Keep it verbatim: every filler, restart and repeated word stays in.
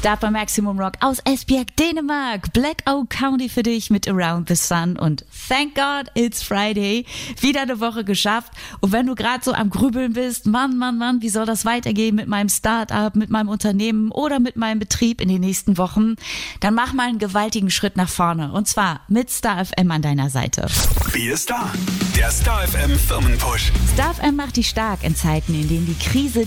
Start bei Maximum Rock aus Esbjerg, Dänemark. Black Oak County für dich mit Around the Sun und thank God it's Friday. Wieder eine Woche geschafft. Und wenn du gerade so am Grübeln bist, Mann, Mann, Mann, wie soll das weitergehen mit meinem Start-up, mit meinem Unternehmen oder mit meinem Betrieb in den nächsten Wochen, dann mach mal einen gewaltigen Schritt nach vorne. Und zwar mit Star F M an deiner Seite. Wie ist da? Der Star F M Firmenpush. Star F M macht dich stark in Zeiten, in denen die Krise